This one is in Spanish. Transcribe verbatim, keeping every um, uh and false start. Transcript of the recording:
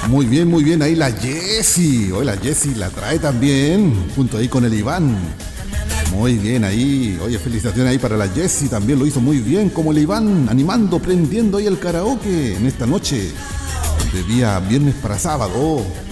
Muy bien, muy bien, ahí la Jessie. Hoy la Jessie la trae también, junto ahí con el Iván. Muy bien ahí. Oye, felicitaciones ahí para la Jessie, también lo hizo muy bien, como el Iván, animando, prendiendo ahí el karaoke en esta noche de día viernes para sábado.